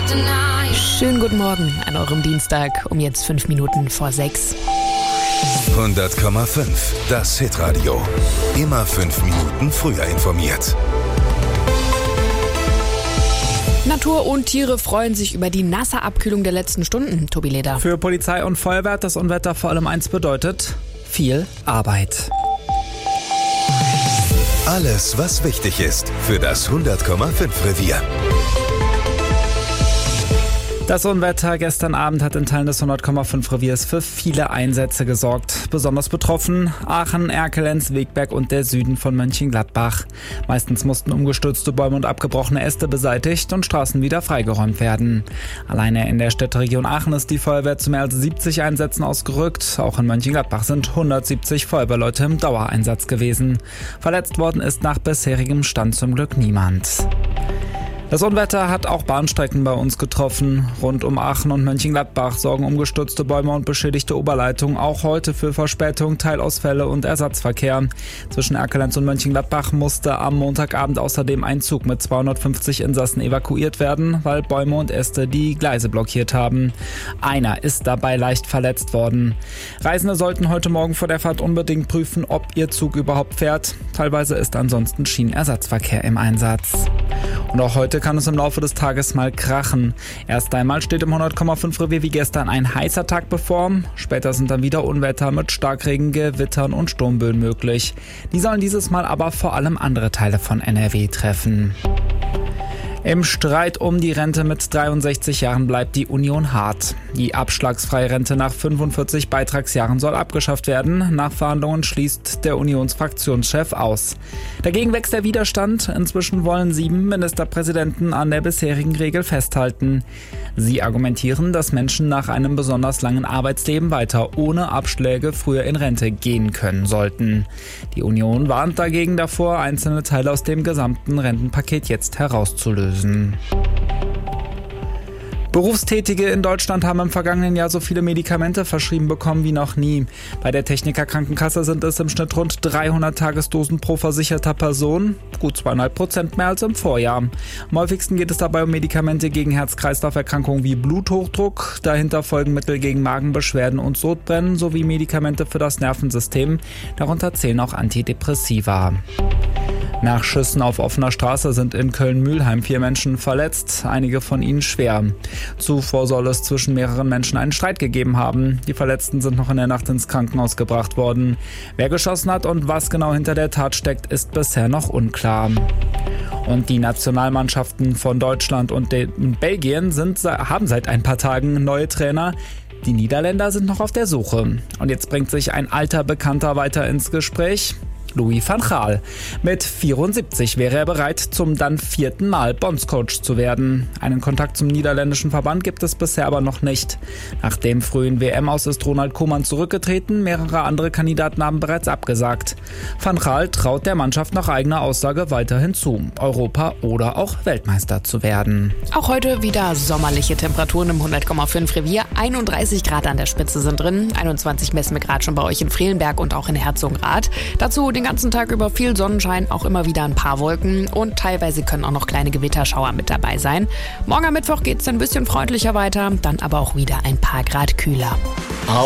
Schönen guten Morgen an eurem Dienstag um jetzt 5 Minuten vor 6. 100,5, das Hitradio. Immer 5 Minuten früher informiert. Natur und Tiere freuen sich über die nasse Abkühlung der letzten Stunden, Tobi Leder. Für Polizei und Feuerwehr hat das Unwetter vor allem eins bedeutet: viel Arbeit. Alles, was wichtig ist für das 100,5 Revier. Das Unwetter gestern Abend hat in Teilen des 100,5 Reviers für viele Einsätze gesorgt. Besonders betroffen Aachen, Erkelenz, Wegberg und der Süden von Mönchengladbach. Meistens mussten umgestürzte Bäume und abgebrochene Äste beseitigt und Straßen wieder freigeräumt werden. Alleine in der Städteregion Aachen ist die Feuerwehr zu mehr als 70 Einsätzen ausgerückt. Auch in Mönchengladbach sind 170 Feuerwehrleute im Dauereinsatz gewesen. Verletzt worden ist nach bisherigem Stand zum Glück niemand. Das Unwetter hat auch Bahnstrecken bei uns getroffen. Rund um Aachen und Mönchengladbach sorgen umgestürzte Bäume und beschädigte Oberleitungen auch heute für Verspätung, Teilausfälle und Ersatzverkehr. Zwischen Erkelenz und Mönchengladbach musste am Montagabend außerdem ein Zug mit 250 Insassen evakuiert werden, weil Bäume und Äste die Gleise blockiert haben. Einer ist dabei leicht verletzt worden. Reisende sollten heute Morgen vor der Fahrt unbedingt prüfen, ob ihr Zug überhaupt fährt. Teilweise ist ansonsten Schienenersatzverkehr im Einsatz. Und auch heute kann es im Laufe des Tages mal krachen. Erst einmal steht im 100,5 Revier wie gestern ein heißer Tag bevor. Später sind dann wieder Unwetter mit Starkregen, Gewittern und Sturmböen möglich. Die sollen dieses Mal aber vor allem andere Teile von NRW treffen. Im Streit um die Rente mit 63 Jahren bleibt die Union hart. Die abschlagsfreie Rente nach 45 Beitragsjahren soll abgeschafft werden. Nach Verhandlungen schließt der Unionsfraktionschef aus. Dagegen wächst der Widerstand. Inzwischen wollen 7 Ministerpräsidenten an der bisherigen Regel festhalten. Sie argumentieren, dass Menschen nach einem besonders langen Arbeitsleben weiter ohne Abschläge früher in Rente gehen können sollten. Die Union warnt dagegen davor, einzelne Teile aus dem gesamten Rentenpaket jetzt herauszulösen. Berufstätige in Deutschland haben im vergangenen Jahr so viele Medikamente verschrieben bekommen wie noch nie. Bei der Techniker Krankenkasse sind es im Schnitt rund 300 Tagesdosen pro versicherter Person, gut 2,5% mehr als im Vorjahr. Am häufigsten geht es dabei um Medikamente gegen Herz-Kreislauf-Erkrankungen wie Bluthochdruck, dahinter folgen Mittel gegen Magenbeschwerden und Sodbrennen sowie Medikamente für das Nervensystem, darunter zählen auch Antidepressiva. Nach Schüssen auf offener Straße sind in Köln-Mülheim 4 Menschen verletzt, einige von ihnen schwer. Zuvor soll es zwischen mehreren Menschen einen Streit gegeben haben. Die Verletzten sind noch in der Nacht ins Krankenhaus gebracht worden. Wer geschossen hat und was genau hinter der Tat steckt, ist bisher noch unklar. Und die Nationalmannschaften von Deutschland und Belgien haben seit ein paar Tagen neue Trainer. Die Niederländer sind noch auf der Suche. Und jetzt bringt sich ein alter Bekannter weiter ins Gespräch. Louis van Gaal. Mit 74 wäre er bereit, zum dann 4. Mal Bondscoach zu werden. Einen Kontakt zum niederländischen Verband gibt es bisher aber noch nicht. Nach dem frühen WM-Aus ist Ronald Koeman zurückgetreten, mehrere andere Kandidaten haben bereits abgesagt. Van Gaal traut der Mannschaft nach eigener Aussage weiterhin zu, Europa- oder auch Weltmeister zu werden. Auch heute wieder sommerliche Temperaturen im 100,5 Revier. 31 Grad an der Spitze sind drin, 21 messen wir gerade schon bei euch in Frelenberg und auch in Herzogenrath. Dazu den ganzen Tag über viel Sonnenschein, auch immer wieder ein paar Wolken und teilweise können auch noch kleine Gewitterschauer mit dabei sein. Morgen am Mittwoch geht es ein bisschen freundlicher weiter, dann aber auch wieder ein paar Grad kühler.